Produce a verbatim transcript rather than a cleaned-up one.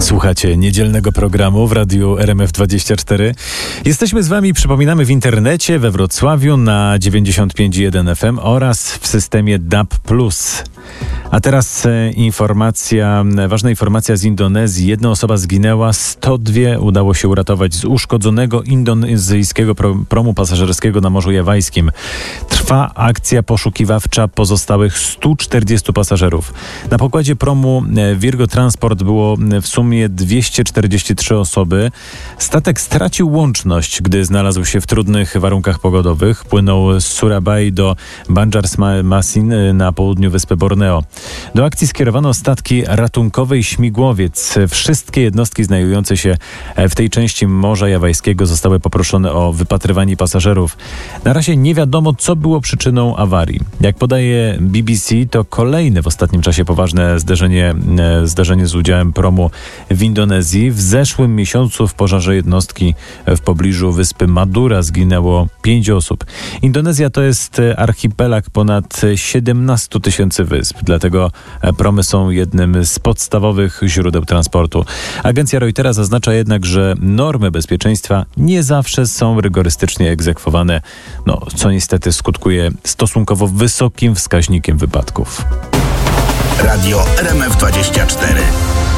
Słuchacie niedzielnego programu w radiu R M F dwadzieścia cztery. Jesteśmy z wami, przypominamy, w internecie, we Wrocławiu na dziewięćdziesiąt pięć przecinek jeden F M oraz w systemie D A B plus. A teraz e, informacja, ważna informacja z Indonezji. Jedna osoba zginęła, sto dwie udało się uratować z uszkodzonego indonezyjskiego pro, promu pasażerskiego na Morzu Jawajskim. Trwa akcja poszukiwawcza pozostałych stu czterdziestu pasażerów. Na pokładzie promu Virgo Transport było w sumie dwieście czterdzieści trzy osoby. Statek stracił łączność, gdy znalazł się w trudnych warunkach pogodowych. Płynął z Surabaya do Banjarmasin na południu wyspy Borneo. Do akcji skierowano statki ratunkowe i śmigłowiec. Wszystkie jednostki znajdujące się w tej części Morza Jawajskiego zostały poproszone o wypatrywanie pasażerów. Na razie nie wiadomo, co było przyczyną awarii. Jak podaje B B C, to kolejne w ostatnim czasie poważne zderzenie, zdarzenie z udziałem promu w Indonezji. W zeszłym miesiącu w pożarze jednostki w pobliżu wyspy Madura zginęło pięć osób. Indonezja to jest archipelag ponad siedemnaście tysięcy wysp, dlatego promy są jednym z podstawowych źródeł transportu. Agencja Reutera zaznacza jednak, że normy bezpieczeństwa nie zawsze są rygorystycznie egzekwowane, no, co niestety skutkuje stosunkowo wysokim wskaźnikiem wypadków. Radio R M F dwadzieścia cztery.